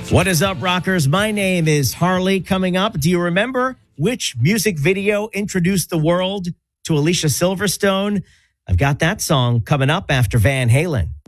What is up, rockers? My name is Harley. Coming up, do you remember which music video introduced the world to Alicia Silverstone? I've got that song coming up after Van Halen.